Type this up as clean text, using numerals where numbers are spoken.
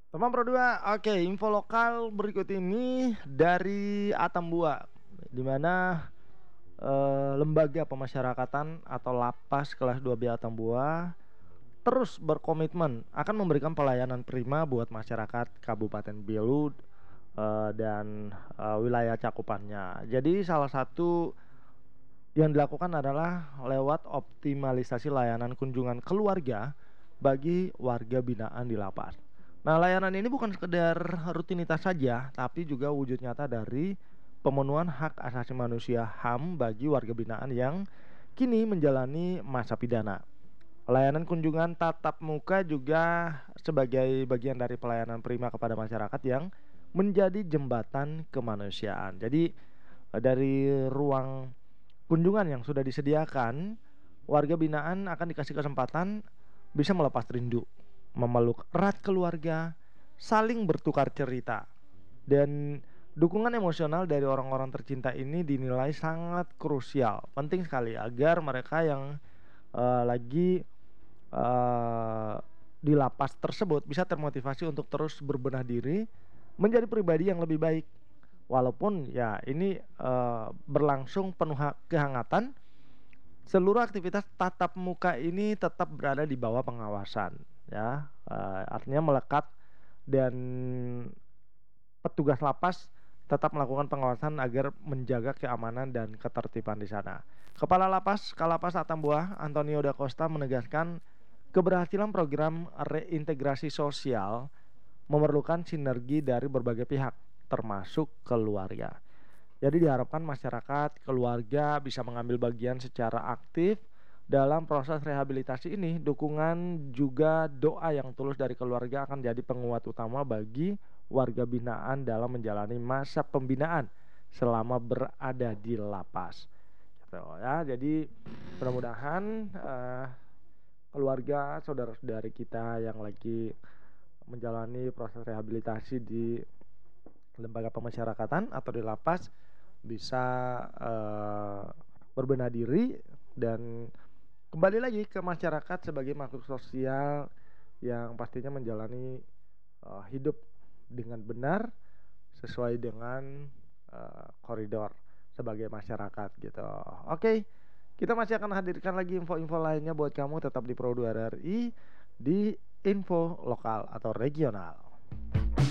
Teman Pro 2, oke, info lokal berikut ini dari Atambua, di mana lembaga pemasyarakatan atau Lapas kelas 2B Atambua terus berkomitmen akan memberikan pelayanan prima buat masyarakat Kabupaten Belu dan wilayah cakupannya. Jadi salah satu yang dilakukan adalah lewat optimalisasi layanan kunjungan keluarga bagi warga binaan di lapas. Nah, layanan ini bukan sekedar rutinitas saja, tapi juga wujud nyata dari pemenuhan hak asasi manusia HAM bagi warga binaan yang kini menjalani masa pidana. Layanan kunjungan tatap muka juga sebagai bagian dari pelayanan prima kepada masyarakat yang menjadi jembatan kemanusiaan. Jadi dari ruang kunjungan yang sudah disediakan, warga binaan akan dikasih kesempatan bisa melepas rindu, memeluk erat keluarga, saling bertukar cerita, dan dukungan emosional dari orang-orang tercinta ini dinilai sangat krusial, penting sekali agar mereka yang lagi eh, di lapas tersebut bisa termotivasi untuk terus berbenah diri menjadi pribadi yang lebih baik. Walaupun ya ini berlangsung penuh kehangatan, seluruh aktivitas tatap muka ini tetap berada di bawah pengawasan, ya. Artinya melekat dan petugas lapas tetap melakukan pengawasan agar menjaga keamanan dan ketertiban di sana. Kepala Lapas Kalapas Atambua Antonio da Costa menegaskan keberhasilan program reintegrasi sosial memerlukan sinergi dari berbagai pihak, termasuk keluarga. Jadi diharapkan masyarakat, keluarga bisa mengambil bagian secara aktif dalam proses rehabilitasi ini. Dukungan juga doa yang tulus dari keluarga akan jadi penguat utama bagi warga binaan dalam menjalani masa pembinaan selama berada di lapas. Gitu ya. Jadi mudah-mudahan keluarga, saudara-saudari kita yang lagi menjalani proses rehabilitasi di lembaga pemasyarakatan atau di lapas bisa berbenah diri dan kembali lagi ke masyarakat sebagai makhluk sosial yang pastinya menjalani hidup dengan benar sesuai dengan koridor sebagai masyarakat gitu. Oke, kita masih akan hadirkan lagi info-info lainnya buat kamu, tetap di Pro 2 RRI di info lokal atau regional.